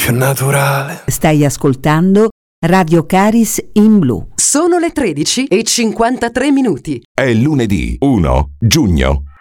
più naturale. Stai ascoltando Radio Caris in Blu. Sono le 13:53 minuti. È lunedì 1 giugno.